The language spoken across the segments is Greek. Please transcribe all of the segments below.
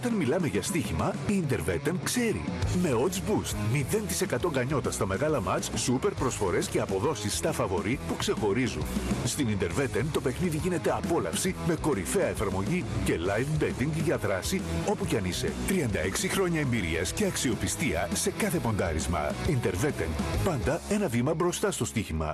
Όταν μιλάμε για στοίχημα, η Intervetten ξέρει. Με odds boost, 0% γκανιότα στα μεγάλα μάτς, σούπερ προσφορές και αποδόσεις στα φαβορί που ξεχωρίζουν. Στην Intervetten το παιχνίδι γίνεται απόλαυση με κορυφαία εφαρμογή και live betting για δράση όπου κι αν είσαι. 36 χρόνια εμπειρίας και αξιοπιστία σε κάθε ποντάρισμα. Intervetten. Πάντα ένα βήμα μπροστά στο στοίχημα.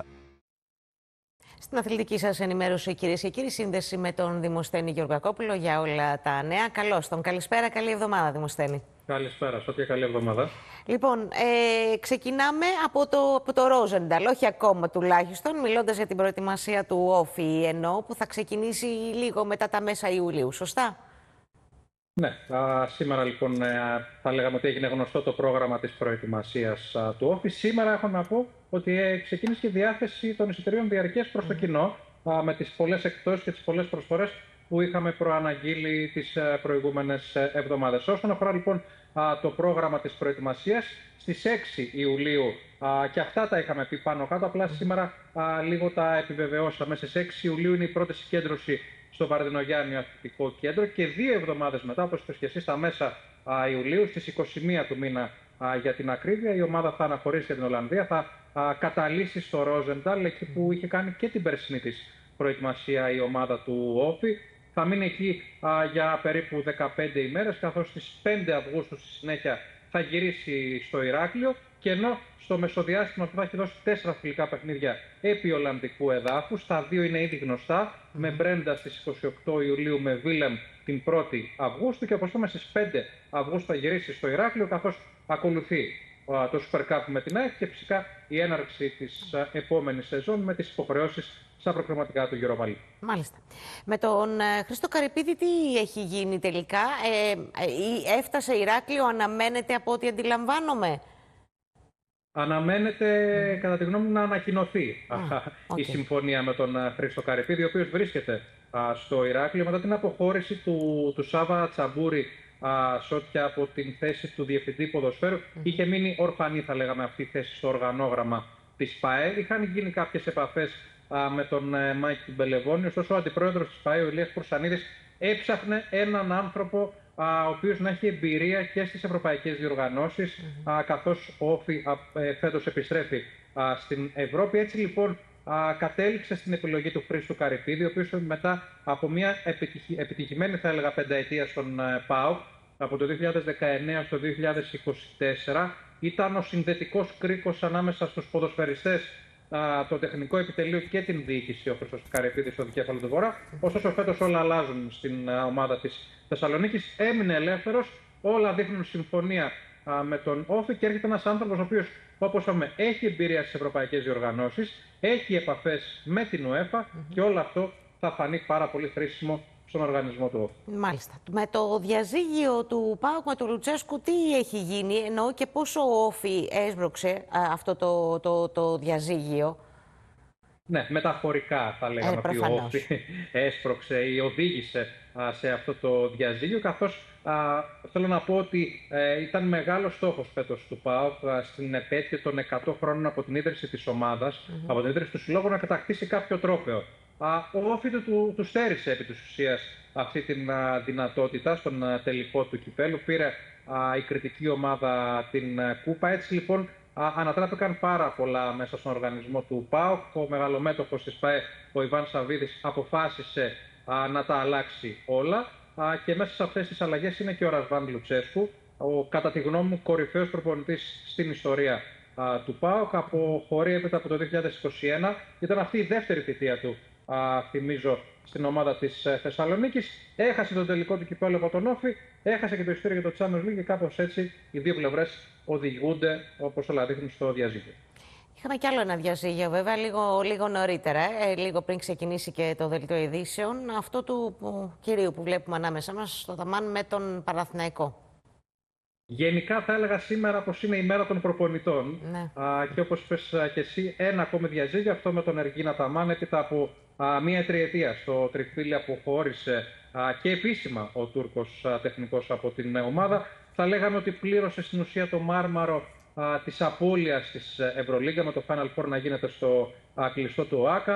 Στην αθλητική σας ενημέρωση, κυρίες και κύριοι, σύνδεση με τον Δημοσθένη Γεωργακόπουλο για όλα τα νέα. Καλώς τον. Καλησπέρα, καλή εβδομάδα, Δημοσθένη. Καλησπέρα, Σωτία, καλή εβδομάδα. Λοιπόν, ξεκινάμε από το Ρόζενταλ, όχι ακόμα τουλάχιστον, μιλώντας για την προετοιμασία του όφη εννοώ, που θα ξεκινήσει λίγο μετά τα μέσα Ιουλίου, σωστά? Ναι, σήμερα λοιπόν θα λέγαμε ότι έγινε γνωστό το πρόγραμμα της προετοιμασίας του όφη. Σήμερα έχω να πω ότι ξεκίνησε η διάθεση των εισιτηρίων διαρκείας προς το κοινό, με τις πολλές εκπτώσεις και τις πολλές προσφορές που είχαμε προαναγγείλει τις προηγούμενες εβδομάδες. Όσον αφορά λοιπόν το πρόγραμμα της προετοιμασίας, στις 6 Ιουλίου, και αυτά τα είχαμε πει πάνω κάτω, απλά σήμερα λίγο τα επιβεβαιώσαμε. Στις 6 Ιουλίου είναι η πρώτη συγκέντρωση στο Βαρδινογιάννιο Αθλητικό Κέντρο και 2 εβδομάδες μετά, όπως είπες και εσύ, στα μέσα Ιουλίου, στις 21 του μήνα για την ακρίβεια, η ομάδα θα αναχωρήσει για την Ολλανδία, θα καταλύσει στο Ρόζενταλ, εκεί που είχε κάνει και την περσινή της προετοιμασία η ομάδα του όφη. Θα μείνει εκεί για περίπου 15 ημέρες, καθώς στις 5 Αυγούστου στη συνέχεια θα γυρίσει στο Ηράκλειο, και ενώ στο μεσοδιάστημα που θα έχει δώσει 4 φιλικά παιχνίδια επί Ολλανδικού εδάφους, τα 2 είναι ήδη γνωστά, με Μπρέντα στις 28 Ιουλίου, με Βίλεμ την 1η Αυγούστου, και όπως είπαμε στις 5 Αυγούστου θα γυρίσει στο Ηράκλειο, καθώς ακολουθεί το Super Cup με την ΑΕΚ και φυσικά η έναρξη της επόμενης σεζόν με τις υποχρεώσεις στα προκριματικά του Europa League. Μάλιστα. Με τον Χρήστο Καρυπίδη τι έχει γίνει τελικά? Έφτασε Ηράκλειο, αναμένεται από ό,τι αντιλαμβάνομαι? Αναμένεται, κατά τη γνώμη μου, να ανακοινωθεί η συμφωνία με τον Χρήστο Καρυπίδη, ο οποίος βρίσκεται στο Ηράκλειο μετά την αποχώρηση του Σάβα Τσαμπούρη Σότια από την θέση του Διευθυντή Ποδοσφαίρου. Είχε μείνει ορφανή, θα λέγαμε, αυτή η θέση στο οργανόγραμμα της ΠΑΕ. Είχαν γίνει κάποιες επαφές με τον Μάκη Μπελεβόνη, ωστόσο ο αντιπρόεδρος της ΠΑΕ, ο Ηλίας Κουρσανίδης, έψαχνε έναν άνθρωπο ο οποίος να έχει εμπειρία και στις ευρωπαϊκές διοργανώσεις, καθώς ο όφη φέτος επιστρέφει στην Ευρώπη. Έτσι λοιπόν κατέληξε στην επιλογή του Χρήστου Καρυπίδη, ο οποίος μετά από μια επιτυχημένη, θα έλεγα, πενταετία στον ΠΑΟΚ, από το 2019 στο 2024, ήταν ο συνδετικός κρίκος ανάμεσα στους ποδοσφαιριστές, το τεχνικό επιτελείο και την διοίκηση, ο Χρήστος Καρυπίδης στο δικέφαλο του Βορρά. Ωστόσο, φέτος όλα αλλάζουν στην ομάδα της Θεσσαλονίκης. Έμεινε ελεύθερος, όλα δείχνουν συμφωνία με τον όφη, και έρχεται ένας άνθρωπος ο οποίος, όπως είπαμε, έχει εμπειρία στις ευρωπαϊκές διοργανώσεις, έχει επαφές με την UEFA και όλο αυτό θα φανεί πάρα πολύ χρήσιμο στον οργανισμό του όφη. Μάλιστα. Με το διαζύγιο του ΠΑΟΚ με τον Λουτσέσκου, τι έχει γίνει, εννοώ, και πόσο ο όφη έσπρωξε αυτό το διαζύγιο? Ναι, μεταφορικά θα λέγαμε ότι ο όφη έσπρωξε ή οδήγησε σε αυτό το διαζύγιο, καθώς θέλω να πω ότι ήταν μεγάλος στόχος φέτος του ΠΑΟΚ στην επέτειο των 100 χρόνων από την ίδρυση της ομάδας, από την ίδρυση του συλλόγου, να κατακτήσει κάποιο τρόπαιο. Ο όφη του στέρισε επί της ουσίας αυτή την δυνατότητα στον τελικό του κυπέλου. Πήρε η κριτική ομάδα την κούπα. Έτσι λοιπόν ανατράπηκαν πάρα πολλά μέσα στον οργανισμό του ΠΑΟΚ. Ο μεγαλομέτωχος της ΠΑΕ, ο Ιβάν Σαββίδης, αποφάσισε να τα αλλάξει όλα, και μέσα σε αυτές τις αλλαγές είναι και ο Ρασβάν Λουτσέσκου, ο, κατά τη γνώμη μου, κορυφαίος προπονητής στην ιστορία του ΠΑΟΚ. Αποχωρεί έπειτα από το 2021. Ήταν αυτή η δεύτερη θητεία του, θυμίζω, στην ομάδα της Θεσσαλονίκης. Έχασε τον τελικό του κυπέλλου από τον όφη, έχασε και το ειστήριο για το Champions League, και κάπως έτσι οι δύο πλευρές οδηγούνται, όπως όλα δείχνουν, στο διαζύγιο. Είχαμε κι άλλο ένα διαζύγιο, βέβαια, λίγο νωρίτερα, λίγο πριν ξεκινήσει και το δελτίο ειδήσεων. Αυτό του κυρίου που βλέπουμε ανάμεσά μας, το Δαμάν, με τον Παναθηναϊκό. Γενικά θα έλεγα σήμερα πως είναι η μέρα των προπονητών. Ναι. Και όπως είπες και εσύ, ένα ακόμη διαζύγιο, αυτό με τον Εργίνα Ταμάν, έπειτα από μία τριετία στο Τριφύλι αποχώρησε και επίσημα ο Τούρκος τεχνικός από την ομάδα. Θα λέγαμε ότι πλήρωσε στην ουσία το μάρμαρο της απώλειας της Ευρωλίγκα, με το Final Four να γίνεται στο κλειστό του ΟΑΚΑ.